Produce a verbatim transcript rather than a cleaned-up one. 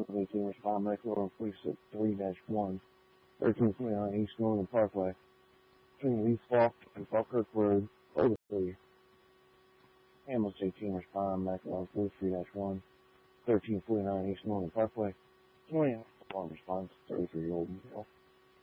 eighteen respond, Metro three six three dash one, thirteen twenty-nine East Northern Parkway, between Lee Falk and Falkirk Road, Otis three. Ambulance eighteen respond, Metro forty-three dash one, thirteen forty-nine East Northern Parkway, twenty alarm response, thirty-three-year-old male.